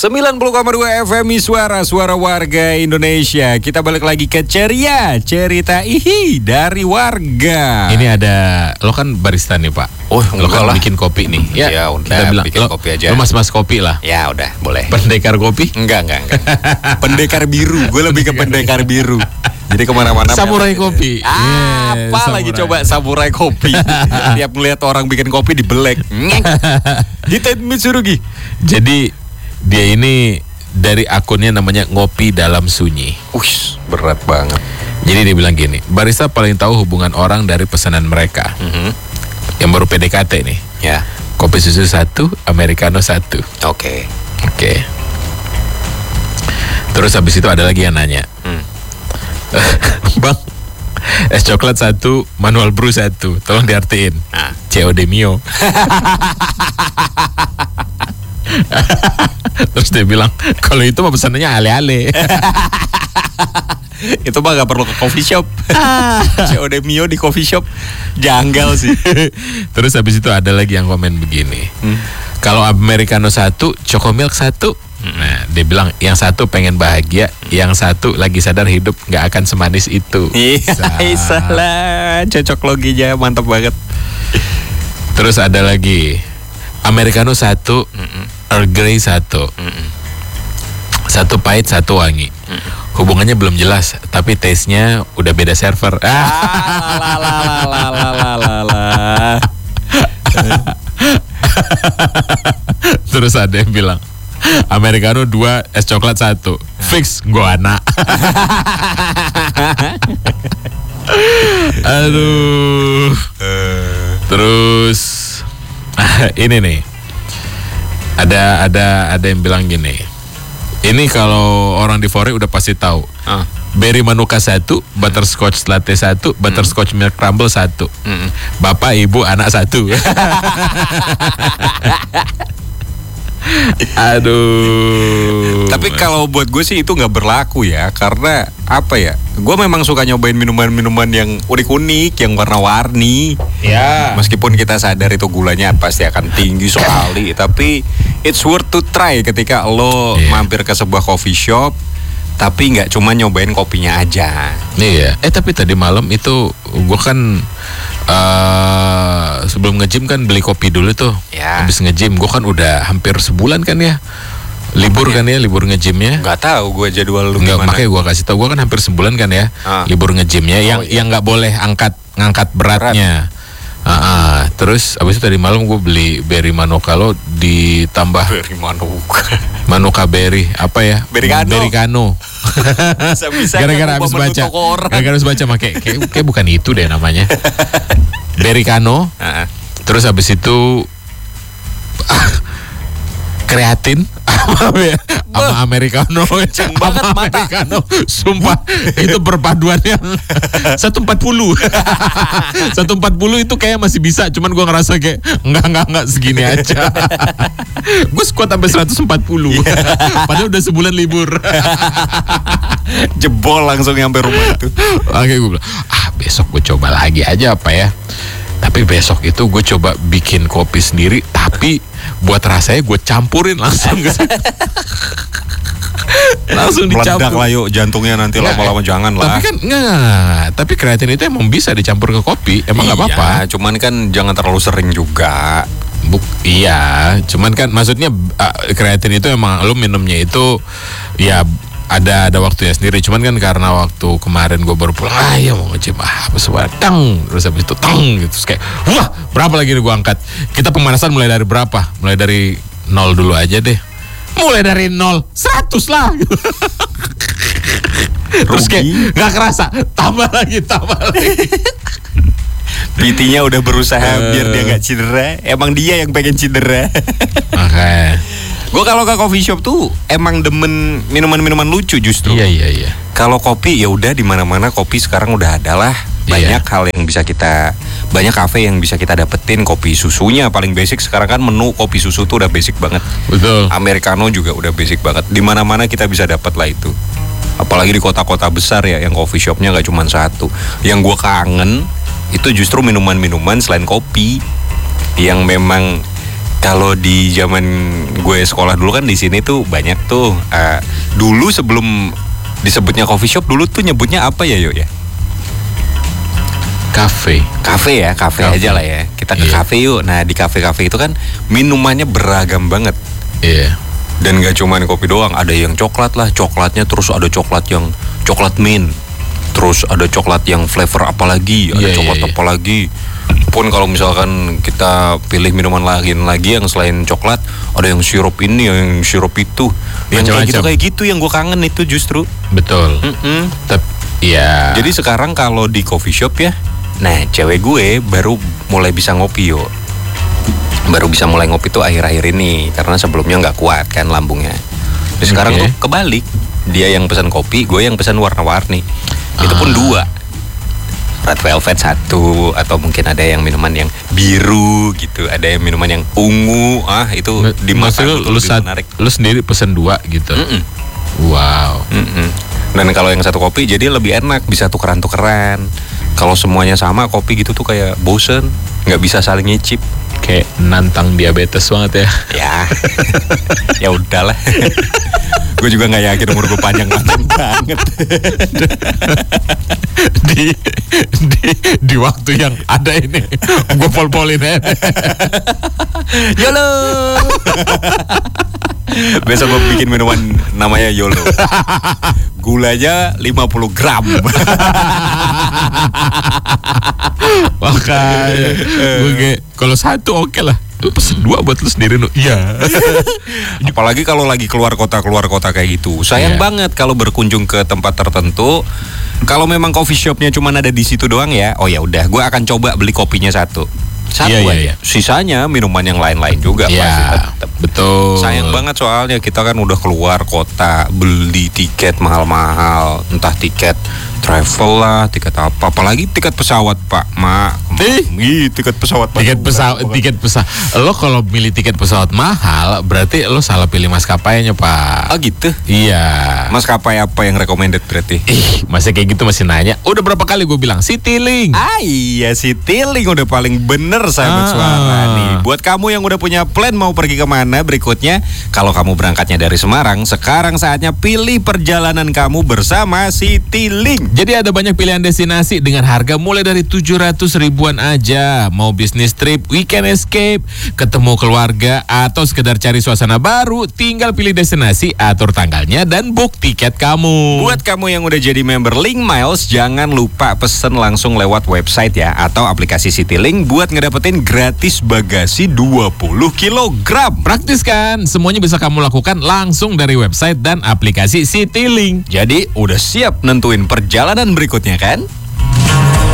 90,2 FM Suara warga Indonesia. Kita balik lagi ke Ceria, cerita dari warga. Ini ada, lo kan barista nih Pak. Oh, lo kan bikin kopi nih. Ya udah, kita bilang bikin kopi aja. Lo mas kopi lah. Ya udah, boleh. Pendekar kopi? Enggak. Pendekar biru, gue lebih ke pendekar biru. Jadi kemana-mana. Samurai kopi. Apa lagi coba samurai kopi? Tiap melihat orang bikin kopi dibelek. Kita Mitsurugi. Jadi dia ini dari akunnya namanya Ngopi Dalam Sunyi. Berat banget. Jadi dia bilang gini, barista paling tahu hubungan orang dari pesanan mereka. Yang baru PDKT nih. Ya. Kopi susu 1, americano 1. Oke. Terus habis itu ada lagi yang nanya, Bang, es coklat 1, manual brew 1. Tolong diartiin. COD Mio. Terus dia bilang, kalau itu mah pesanannya ale-ale. Itu mah gak perlu ke coffee shop. COD Mio di coffee shop janggal sih. Terus habis itu ada lagi yang komen begini, kalau americano 1, chocomilk 1. Nah, dia bilang yang satu pengen bahagia, yang satu lagi sadar hidup gak akan semanis itu. Salah, cocok loginya mantap banget. Terus ada lagi americano 1, Earl Grey 1. Satu pahit, satu wangi. Hubungannya belum jelas, tapi taste-nya udah beda server. Terus ada yang bilang, americano 2, es coklat 1. Fix Goana. Aduh. Terus ini nih. Ada yang bilang gini. Ini kalau orang di Fore udah pasti tahu. Berry Manuka 1, butterscotch latte 1, butterscotch milk crumble 1. Bapak, ibu, anak 1. Aduh. Tapi kalau buat gue sih itu nggak berlaku ya, karena apa ya? Gue memang suka nyobain minuman-minuman yang unik-unik, yang warna-warni. Ya. Meskipun kita sadar itu gulanya pasti akan tinggi sekali, tapi it's worth to try ketika lo mampir ke sebuah coffee shop, tapi nggak cuma nyobain kopinya aja. Iya. Tapi tadi malam itu gue kan sebelum nge-gym kan beli kopi dulu tuh. Ya. Habis nge-gym gue kan udah hampir sebulan kan ya. Libur kan ya, libur nge-gymnya. Nggak tahu gue jadwal lu gimana. Nggak, makanya gue kasih tau, gue kan hampir sebulan kan ya libur nge-gymnya. Yang nggak boleh ngangkat beratnya. Terus abis itu tadi malam gue beli berry manuka lo ditambah berry manuka. Manuka berry apa ya? Berikano. Gara-gara habis baca. Gara-gara habis baca kayak bukan itu deh namanya. Berikano. Terus habis itu kreatin sama americano. Kenceng banget mata. Americano. Sumpah itu perpaduannya 140. 140 itu kayak masih bisa, cuman gue ngerasa kayak enggak segini aja. Gue squat sampai 140. Padahal udah sebulan libur. Jebol langsung nyampe rumah itu. Oke, gue bilang, besok gue coba lagi aja apa ya. Tapi besok itu gue coba bikin kopi sendiri, tapi buat rasanya gue campurin langsung. Langsung dicampur. Meledak lah yuk jantungnya nanti lama-lama jangan lah. Tapi kan tapi kreatin itu emang bisa dicampur ke kopi, emang nggak apa-apa. Cuman kan jangan terlalu sering juga. Iya, cuman kan maksudnya kreatin itu emang lo minumnya itu ya ada waktunya sendiri. Cuman kan karena waktu kemarin gue baru pulang, ya mau nge-gym apa sebuah terus habis itu gitu. Terus kayak wah, berapa lagi nih gue angkat. Kita pemanasan mulai dari berapa? Mulai dari 0 dulu aja deh. Mulai dari 0 100 lah. Terus kayak gak kerasa, tambah lagi. PT-nya udah berusaha biar dia gak cedera. Emang dia yang pengen cedera. Makanya gue kalau ke coffee shop tuh emang demen minuman-minuman lucu justru. Iya. Kalau kopi ya udah di mana-mana kopi sekarang udah ada lah. Banyak hal yang bisa banyak kafe yang bisa kita dapetin. Kopi susunya paling basic sekarang kan, menu kopi susu tuh udah basic banget. Betul. Americano juga udah basic banget. Di mana-mana kita bisa dapat lah itu. Apalagi di kota-kota besar ya, yang coffee shopnya nggak cuma satu. Yang gue kangen itu justru minuman-minuman selain kopi yang memang kalau di zaman gue sekolah dulu kan di sini tuh banyak tuh. Dulu sebelum disebutnya coffee shop, dulu tuh nyebutnya apa ya yuk ya? Kafe. Kafe ya, kafe aja lah ya. Kita ke kafe yuk. Nah di kafe-kafe itu kan minumannya beragam banget. Iya. Dan gak cuma kopi doang, ada yang coklat lah, coklatnya terus ada coklat yang coklat mint, terus ada coklat yang flavor apa lagi, ada coklat apa lagi. Pun kalau misalkan kita pilih minuman lain lagi yang selain coklat, ada yang sirup ini, yang sirup itu, yang kayak gitu yang gue kangen itu justru. Betul. Iya. Jadi sekarang kalau di coffee shop ya, nah cewek gue baru mulai bisa ngopi yo. Baru bisa mulai ngopi tuh akhir-akhir ini, karena sebelumnya nggak kuat kan lambungnya. Terus sekarang tuh kebalik, dia yang pesan kopi, gue yang pesan warna-warni. Itu pun 2, red velvet 1, atau mungkin ada yang minuman yang biru gitu, ada yang minuman yang ungu. Itu dimakan lu menarik. Lu sendiri pesan 2 gitu. Wow. Dan kalau yang 1 kopi jadi lebih enak, bisa tukeran-tukeran. Kalau semuanya sama kopi gitu tuh kayak bosen, nggak bisa saling nyicip. Kayak nantang diabetes banget ya. Ya udahlah. Gue juga nggak yakin umur gue panjang banget. di waktu yang ada ini, gue pol-polin aja. YOLO. Besok gue bikin minuman namanya YOLO. Gulanya 50 gram. Makanya gue kayak kalau 1 oke lah, lu pesen 2 buat lu sendiri. Iya. Apalagi kalau lagi keluar kota kayak gitu. Sayang banget kalau berkunjung ke tempat tertentu. Kalau memang coffee shopnya cuma ada di situ doang ya, oh ya udah, gue akan coba beli kopinya satu aja. Sisanya minuman yang lain-lain juga pasti tetap. Betul. Sayang banget soalnya kita kan udah keluar kota, beli tiket mahal-mahal, entah tiket travel lah, tiket apa, apalagi tiket pesawat Pak, tiket pesawat. Tiket pesawat. Lo kalau milih tiket pesawat mahal, berarti lo salah pilih maskapainya Pak. Oh gitu? Iya. Maskapai apa yang recommended berarti? Masih kayak gitu masih nanya. Udah berapa kali gue bilang Citylink. Iya, Citylink udah paling bener sahabat suara nih. Buat kamu yang udah punya plan mau pergi kemana berikutnya, kalau kamu berangkatnya dari Semarang, sekarang saatnya pilih perjalanan kamu bersama Citylink. Jadi ada banyak pilihan destinasi dengan harga mulai dari 700 ribuan aja. Mau bisnis trip, weekend escape, ketemu keluarga, atau sekedar cari suasana baru, tinggal pilih destinasi, atur tanggalnya, dan book tiket kamu. Buat kamu yang udah jadi member Link Miles, jangan lupa pesen langsung lewat website ya, atau aplikasi Citylink buat ngedapetin gratis bagasi 20 kg. Praktis kan? Semuanya bisa kamu lakukan langsung dari website dan aplikasi Citylink. Jadi udah siap nentuin perjalanan berikutnya kan?